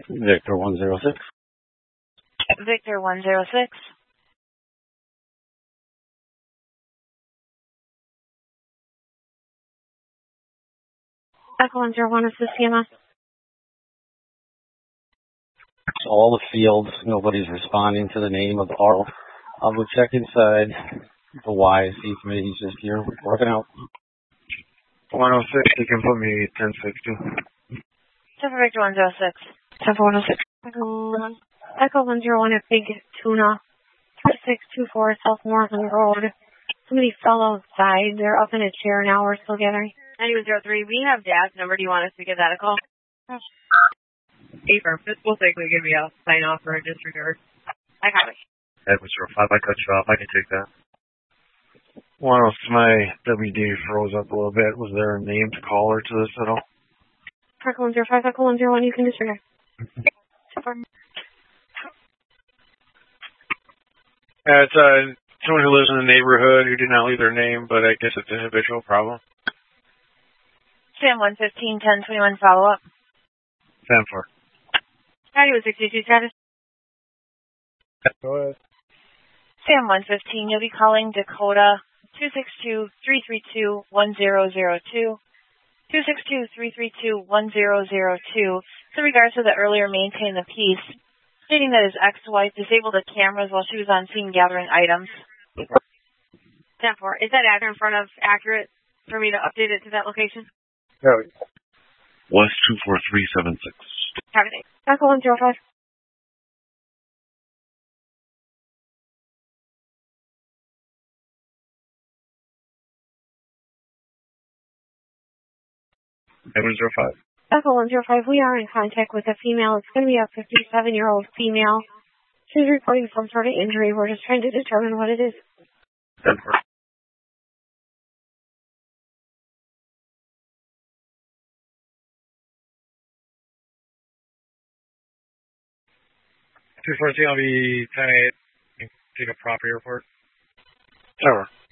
Victor 106. Victor 106. Echo 101 is the CMS. All the fields, nobody's responding to the name of the auto. I'll go check inside the Y, see if maybe he's just here working out. 106, you can put me 1060. Temper Victor 106. Temper 106. Echo 101 at Big Tuna. 3624 South Morgan Road. Somebody fell outside. They're up in a chair now. We're still gathering. 9103, we have Dad's number. Do you want us to give that a call? Affirm. This will likely give me a sign off for a disregard. I copy. Edward 05, I cut you off. I can take that. 106, my WD froze up a little bit. Was there a named caller to this at all? Echo 105, Echo 101, you can disregard. It's someone who lives in the neighborhood who did not leave their name, but I guess it's an individual problem. Sam 115, 1021, follow up. Sam 4. 9262 status. Go ahead. Sam 115, you'll be calling Dakota 262-332-1002. 262-332-1002. So in regards to the earlier maintain the peace, stating that his ex-wife disabled the cameras while she was on scene gathering items. 10-4. Is that address in front of accurate for me to update it to that location? No. West 24376. Have it. Echo 105. Edward 05. Echo 105, we are in contact with a female. It's going to be a 57-year-old female. She's reporting some sort of injury. We're just trying to determine what it is. 10-4. I'll be 10-8. Take a property report. Tower.